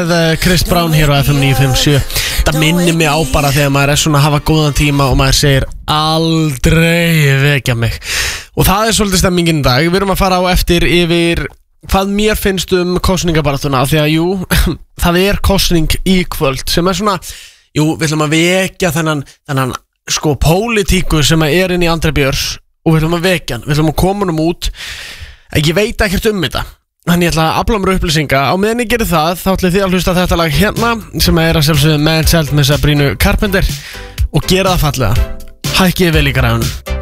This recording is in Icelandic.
Chris Brown hér á FM 957. Það minnir mig á bara þegar maður er svona að hafa góðan tíma og maður segir aldrei vekja mig. Og það er svolítið stemmingin í dag. Við erum að fara á eftir yfir hvað mér finnst kosningabaráttuna. Því að jú, það er kosning í kvöld sem er svona, jú, við ætlum að vekja þennan sko pólitíku sem er inn í Andra Björns og við ætlum að vekja hann, við ætlum að koma hann út. Ég veit ekkert þetta. Þannig ég ætla að afla mér upplýsinga. Á meðan ég gerir það, þá ætlum þið að hlusta þetta lag hérna sem er að sjálfsögðu Man Child með Sabrina Carpenter og gera það fallega. Hækkið vel í græðunum.